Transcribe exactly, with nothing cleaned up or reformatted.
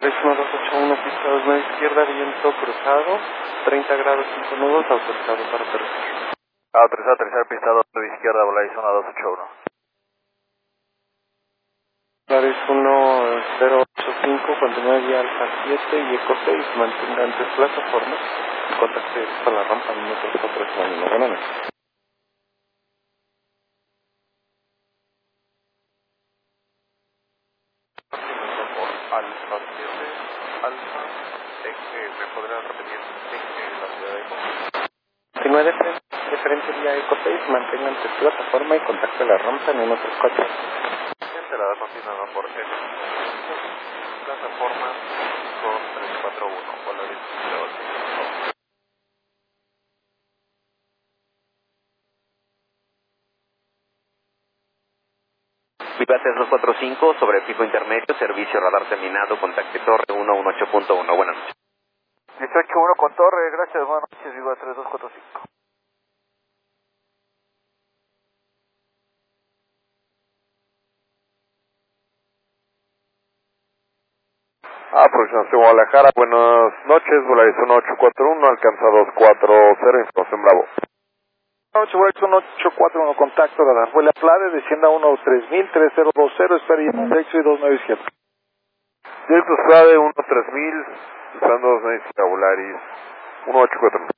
seis uno dos ocho uno, pista dos nueve izquierda, viento cruzado, treinta grados cinco nudos, autorizado para aterrizar. Autorizado a aterrizar, pista dos nueve izquierda, Volaris uno dos ocho uno. Volaris uno cero ocho cinco, continúa vía Alfa siete y Eco seis, mantenga antes plataforma, contacte con la rampa número cuatro uno. Buenas noches. Alfa siete, Alfa, ¿me podrá repetir en la ciudad de Eco? Continúe de frente, de frente vía Eco seis, mantenga ante plataforma y contacte la rampa en uno tres cuatro. Entrada continuada por F. Plataforma dos tres cuatro uno, Volaris uno ocho. Vivaces dos cuatro cinco, sobre pico intermedio, servicio radar terminado, contacte torre uno uno ocho punto uno, buenas noches. dieciocho uno con torre, gracias, buenas noches, Vivaces dos cuatro cinco. Aproximación Guadalajara, buenas noches, Volaris uno ocho cuatro uno, alcanza dos cuatro cero, información Bravo. ocho uno ocho cuatro uno, contacto, radar, vuela Plade, descienda uno tres mil, tres cero dos cero, espera en directo y dos nueve izquierda. Directo Plade, uno tres mil, usando dos nueve izquierda, Volaris uno ocho cuatro uno.